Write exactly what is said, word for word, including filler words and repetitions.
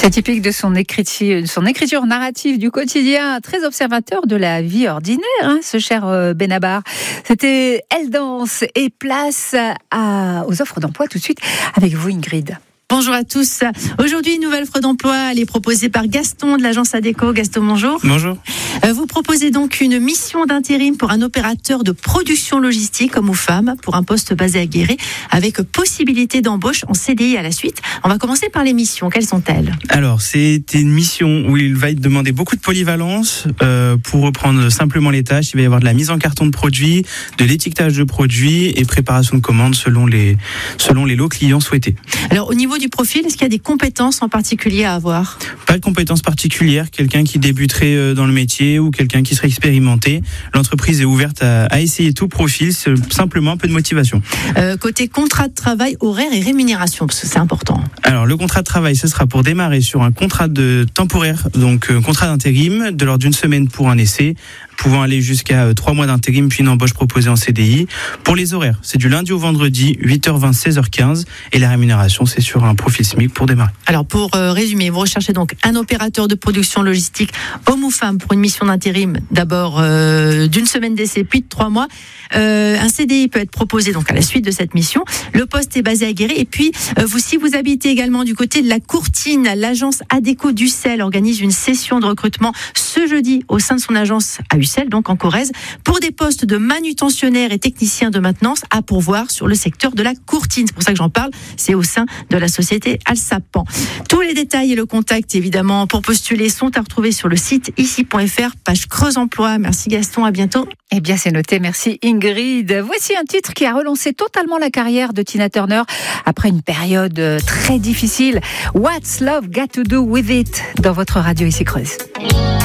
C'est typique de son écriture, son écriture narrative du quotidien, très observateur de la vie ordinaire, hein, ce cher Benabar. C'était Elle danse et place à, aux offres d'emploi tout de suite avec vous, Ingrid. Bonjour à tous. Aujourd'hui, une nouvelle offre d'emploi. Elle est proposée par Gaston de l'agence Adéco. Gaston, bonjour. Bonjour. Vous proposez donc une mission d'intérim pour un opérateur de production logistique, homme ou femme, pour un poste basé à Guéret, avec possibilité d'embauche en C D I à la suite. On va commencer par les missions. Quelles sont-elles ? Alors, c'est une mission où il va demander beaucoup de polyvalence. Euh, pour reprendre simplement les tâches, il va y avoir de la mise en carton de produits, de l'étiquetage de produits et préparation de commandes selon les, selon les lots clients souhaités. Alors, au niveau du profil, est-ce qu'il y a des compétences en particulier à avoir ? Pas de compétences particulières, quelqu'un qui débuterait dans le métier ou quelqu'un qui serait expérimenté. L'entreprise est ouverte à, à essayer tout profil, c'est simplement un peu de motivation. Euh, côté contrat de travail, horaire et rémunération, parce que c'est important. Alors, le contrat de travail, ce sera pour démarrer sur un contrat de temporaire, donc un contrat d'intérim, de l'ordre d'une semaine pour un essai, pouvant aller jusqu'à trois mois d'intérim, puis une embauche proposée en C D I. Pour les horaires, c'est du lundi au vendredi, huit heures vingt, seize heures quinze, et la rémunération, c'est sur un profil S M I C pour démarrer. Alors, pour euh, résumer, vous recherchez donc un opérateur de production logistique, homme ou femme, pour une mission d'intérim, d'abord euh, d'une semaine d'essai, puis de trois mois. Euh, un C D I peut être proposé donc à la suite de cette mission. Le poste est basé à Guéret. Et puis, euh, vous, si vous habitez également du côté de la Courtine, l'agence Adéco d'Ussel organise une session de recrutement ce jeudi au sein de son agence à Ussel, donc en Corrèze, pour des postes de manutentionnaires et techniciens de maintenance à pourvoir sur le secteur de la Courtine. C'est pour ça que j'en parle. C'est au sein de la société Alsapan. Tous les détails et le contact, évidemment, pour postuler sont à retrouver sur le site ici point f r, page Creuse Emploi. Merci Gaston, à bientôt. Eh bien, c'est noté. Merci Ingrid. Voici un titre qui a relancé totalement la carrière de Tina Turner après une période très difficile. What's Love Got to Do With It dans votre radio ici Creuse.